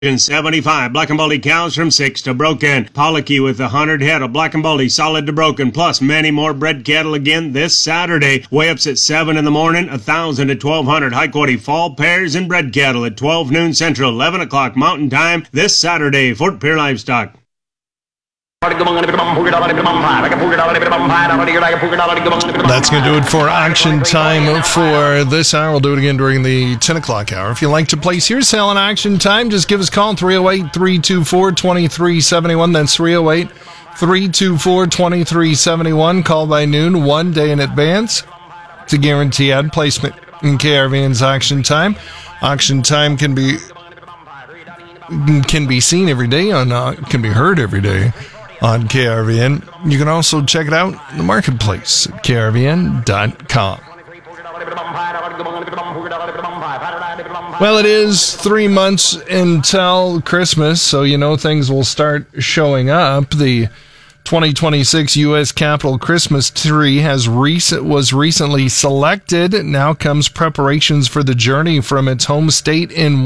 In 75, Black and Baldy cows from 6 to broken. Pollocky with 100 head of Black and Baldy solid to broken, plus many more bred cattle again this Saturday. Weigh-ups at 7 in the morning, 1,000 to 1,200 high-quality fall pairs and bred cattle at 12 noon Central, 11 o'clock Mountain Time this Saturday. Fort Pierre Livestock. That's going to do it for Auction Time for this hour. We'll do it again during the 10 o'clock hour. If you'd like to place your sale on Auction Time, just give us a call, 308-324-2371. That's 308-324-2371. Call by noon, 1 day in advance to guarantee ad placement in KRVN's Auction Time. Auction Time can be seen every day can be heard every day on KRVN. You can also check it out in the marketplace at krvn.com. Well, it is 3 months until Christmas, so you know things will start showing up. The 2026 U.S. Capitol Christmas tree was recently selected. Now comes preparations for the journey from its home state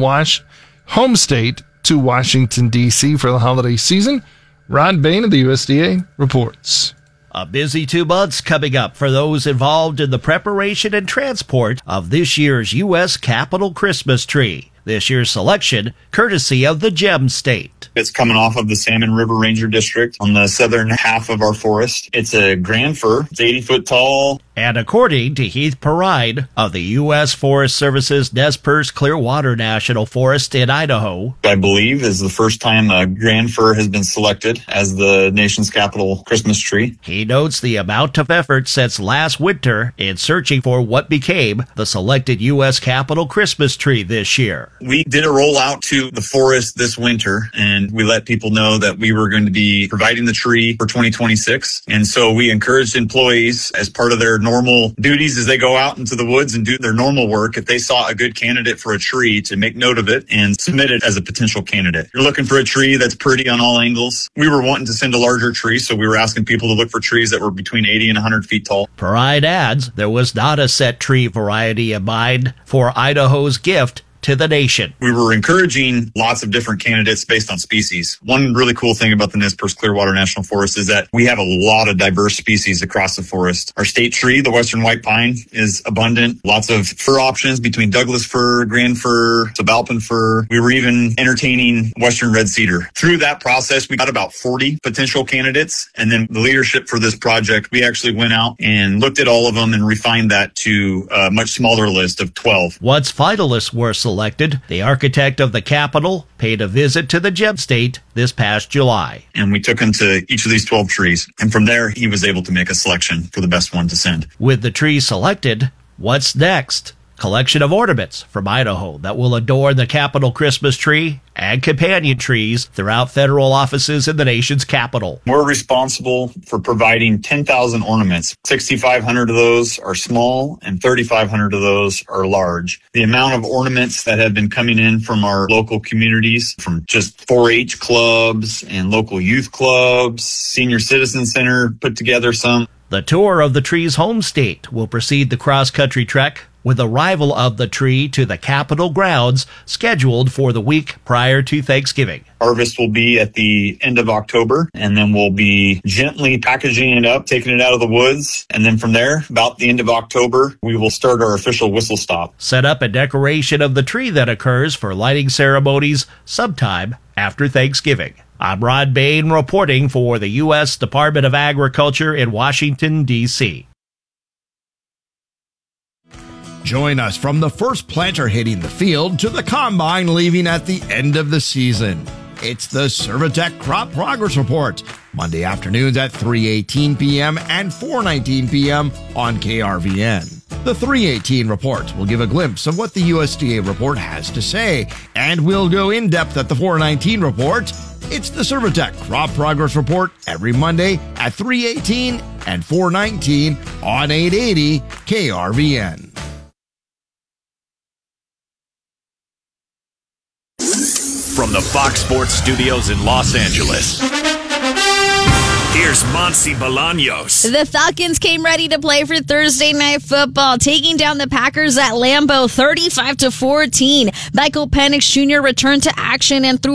to Washington, D.C. for the holiday season. Rod Bain of the USDA reports. A busy 2 months coming up for those involved in the preparation and transport of this year's U.S. Capitol Christmas tree. This year's selection, courtesy of the Gem State. It's coming off of the Salmon River Ranger District on the southern half of our forest. It's a grand fir. It's 80 foot tall. And according to Heath Perrine of the U.S. Forest Service's Nez Perce Clearwater National Forest in Idaho, I believe is the first time a grand fir has been selected as the nation's capital Christmas tree. He notes the amount of effort since last winter in searching for what became the selected U.S. Capitol Christmas tree this year. We did a rollout to the forest this winter, and we let people know that we were going to be providing the tree for 2026. And so we encouraged employees as part of their normal duties as they go out into the woods and do their normal work, if they saw a good candidate for a tree, to make note of it and submit it as a potential candidate. You're looking for a tree that's pretty on all angles. We were wanting to send a larger tree, so we were asking people to look for trees that were between 80 and 100 feet tall. Perrine adds there was not a set tree variety in mind for Idaho's gift to the nation. We were encouraging lots of different candidates based on species. One really cool thing about the Nez Perce Clearwater National Forest is that we have a lot of diverse species across the forest. Our state tree, the western white pine, is abundant. Lots of fir options between Douglas fir, grand fir, subalpine fir. We were even entertaining western red cedar. Through that process, we got about 40 potential candidates. And then the leadership for this project, we actually went out and looked at all of them and refined that to a much smaller list of 12. Once finalists were selected, the architect of the Capitol paid a visit to the Gem State this past July. And we took him to each of these 12 trees. And from there, he was able to make a selection for the best one to send. With the tree selected, what's next? Collection of ornaments from Idaho that will adorn the Capitol Christmas tree and companion trees throughout federal offices in the nation's capital. We're responsible for providing 10,000 ornaments. 6,500 of those are small and 3,500 of those are large. The amount of ornaments that have been coming in from our local communities, from just 4-H clubs and local youth clubs, Senior Citizen Center put together some. The tour of the tree's home state will precede the cross-country trek, with arrival of the tree to the Capitol grounds scheduled for the week prior to Thanksgiving. Harvest will be at the end of October, and then we'll be gently packaging it up, taking it out of the woods. And then from there, about the end of October, we will start our official whistle stop. Set up a decoration of the tree that occurs for lighting ceremonies sometime after Thanksgiving. I'm Rod Bain reporting for the U.S. Department of Agriculture in Washington, D.C. Join us from the first planter hitting the field to the combine leaving at the end of the season. It's the Servitec Crop Progress Report, Monday afternoons at 3:18 p.m. and 4:19 p.m. on KRVN. The 3:18 report will give a glimpse of what the USDA report has to say, and we'll go in depth at the 4:19 report. It's the Servitec Crop Progress Report every Monday at 3:18 and 4:19 on 880 KRVN. From the Fox Sports Studios in Los Angeles, Here's Monty Bolaños. The Falcons came ready to play for Thursday Night Football, taking down the Packers at Lambeau 35-14. Michael Penix Jr. returned to action and threw